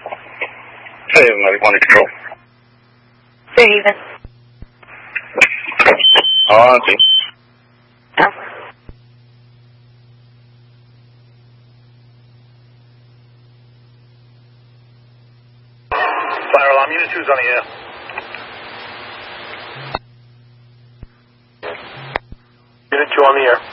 Hey, Medic 1 to control. Say even. On scene. Fire alarm, Unit 2's on the air. Unit 2 on the air.